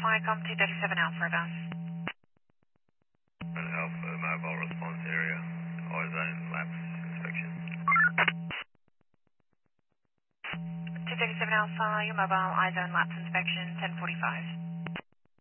Flycom 237 Alpha advance. And Alpha mobile response area, ozone lapse inspection. 237 Alpha, your mobile eye zone lapse inspection 1045.